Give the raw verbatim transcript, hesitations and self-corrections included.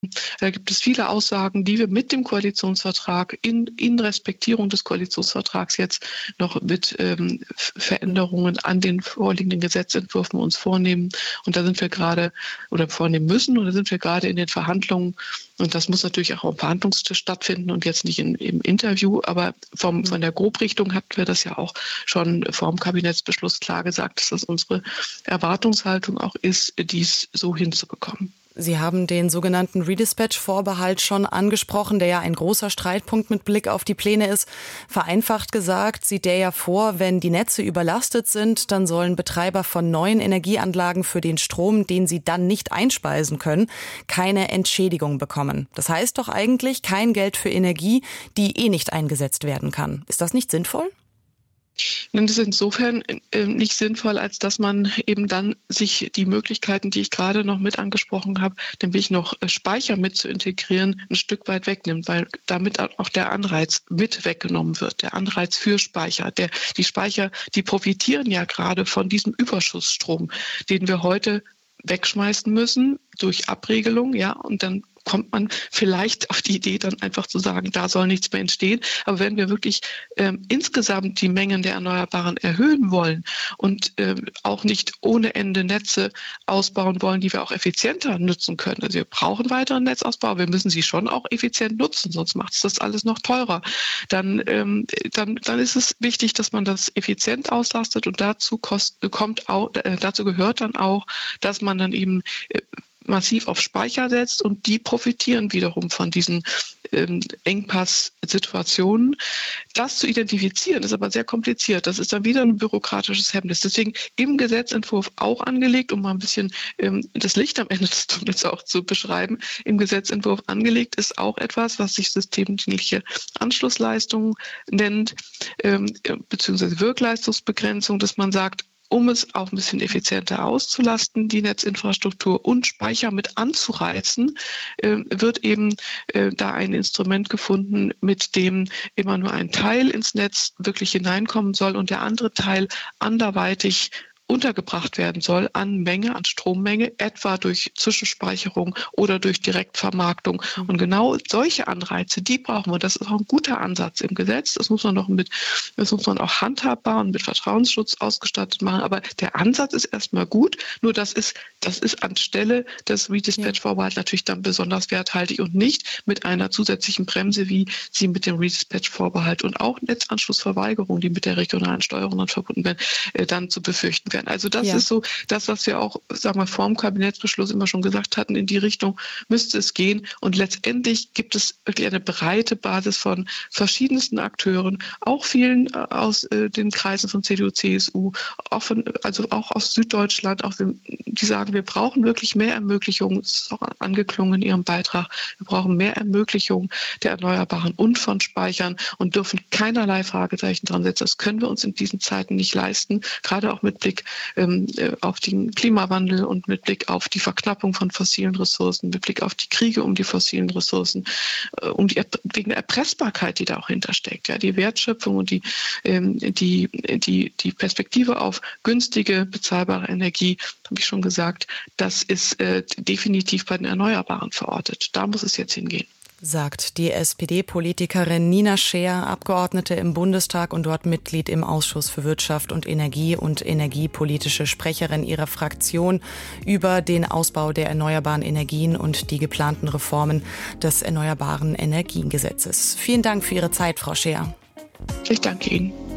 Da gibt es viele Aussagen, die wir mit dem Koalitionsvertrag in, in Respektierung des Koalitionsvertrags jetzt noch mit ähm, Veränderungen an den vorliegenden Gesetzentwürfen uns vornehmen. Und da sind wir gerade oder vornehmen müssen und da sind wir gerade in den Verhandlungen. Und das muss natürlich auch am Verhandlungstisch stattfinden und jetzt nicht in, im Interview. Aber vom, von der Grobrichtung hatten wir das ja auch schon vor dem Kabinettsbeschluss klar gesagt, dass das unsere Erwartungshaltung auch ist, dies so hinzubekommen. Sie haben den sogenannten Redispatch-Vorbehalt schon angesprochen, der ja ein großer Streitpunkt mit Blick auf die Pläne ist. Vereinfacht gesagt sieht der ja vor, wenn die Netze überlastet sind, dann sollen Betreiber von neuen Energieanlagen für den Strom, den sie dann nicht einspeisen können, keine Entschädigung bekommen. Das heißt doch eigentlich kein Geld für Energie, die eh nicht eingesetzt werden kann. Ist das nicht sinnvoll? Das ist insofern äh, nicht sinnvoll, als dass man eben dann sich die Möglichkeiten, die ich gerade noch mit angesprochen habe, nämlich noch äh, Speicher mit zu integrieren, ein Stück weit wegnimmt, weil damit auch der Anreiz mit weggenommen wird, der Anreiz für Speicher. Der, die Speicher, die profitieren ja gerade von diesem Überschussstrom, den wir heute wegschmeißen müssen durch Abregelung, ja, und dann kommt man vielleicht auf die Idee, dann einfach zu sagen, da soll nichts mehr entstehen. Aber wenn wir wirklich ähm, insgesamt die Mengen der Erneuerbaren erhöhen wollen und ähm, auch nicht ohne Ende Netze ausbauen wollen, die wir auch effizienter nutzen können. Also wir brauchen weiteren Netzausbau, wir müssen sie schon auch effizient nutzen, sonst macht es das alles noch teurer. Dann, ähm, dann, dann ist es wichtig, dass man das effizient auslastet und dazu kost, kommt auch, äh, dazu gehört dann auch, dass man dann eben äh, massiv auf Speicher setzt und die profitieren wiederum von diesen ähm, Engpass-Situationen. Das zu identifizieren ist aber sehr kompliziert. Das ist dann wieder ein bürokratisches Hemmnis. Deswegen im Gesetzentwurf auch angelegt, um mal ein bisschen ähm, das Licht am Ende des Tunnels auch zu beschreiben, im Gesetzentwurf angelegt ist auch etwas, was sich systemdienliche Anschlussleistung nennt, ähm, beziehungsweise Wirkleistungsbegrenzung, dass man sagt, um es auch ein bisschen effizienter auszulasten, die Netzinfrastruktur und Speicher mit anzureizen, äh, wird eben äh, da ein Instrument gefunden, mit dem immer nur ein Teil ins Netz wirklich hineinkommen soll und der andere Teil anderweitig untergebracht werden soll an Menge, an Strommenge, etwa durch Zwischenspeicherung oder durch Direktvermarktung. Und genau solche Anreize, die brauchen wir. Das ist auch ein guter Ansatz im Gesetz. Das muss man noch mit, das muss man auch handhabbar und mit Vertrauensschutz ausgestattet machen. Aber der Ansatz ist erstmal gut. Nur das ist, das ist anstelle des Redispatch-Vorbehalts natürlich dann besonders werthaltig und nicht mit einer zusätzlichen Bremse, wie sie mit dem Redispatch-Vorbehalt und auch Netzanschlussverweigerung, die mit der regionalen Steuerung dann verbunden werden, äh, dann zu befürchten werden. Also das ja. ist so das, was wir auch, sagen wir, vor dem Kabinettsbeschluss immer schon gesagt hatten, in die Richtung müsste es gehen. Und letztendlich gibt es wirklich eine breite Basis von verschiedensten Akteuren, auch vielen aus äh, den Kreisen von C D U, C S U, auch von, also auch aus Süddeutschland, auch dem, die sagen, wir brauchen wirklich mehr Ermöglichungen, das ist auch angeklungen in Ihrem Beitrag, wir brauchen mehr Ermöglichungen der Erneuerbaren und von Speichern und dürfen keinerlei Fragezeichen dran setzen. Das können wir uns in diesen Zeiten nicht leisten, gerade auch mit Blick ähm, auf den Klimawandel und mit Blick auf die Verknappung von fossilen Ressourcen, mit Blick auf die Kriege um die fossilen Ressourcen, äh, um die wegen der Erpressbarkeit, die da auch hintersteckt, ja, die Wertschöpfung und die ähm, die die die Perspektive auf günstige bezahlbare Energie, habe ich schon gesagt, das ist äh, definitiv bei den Erneuerbaren verortet. Da muss es jetzt hingehen. Sagt die S P D-Politikerin Nina Scheer, Abgeordnete im Bundestag und dort Mitglied im Ausschuss für Wirtschaft und Energie und energiepolitische Sprecherin ihrer Fraktion über den Ausbau der erneuerbaren Energien und die geplanten Reformen des Erneuerbaren Energiengesetzes. Vielen Dank für Ihre Zeit, Frau Scheer. Ich danke Ihnen.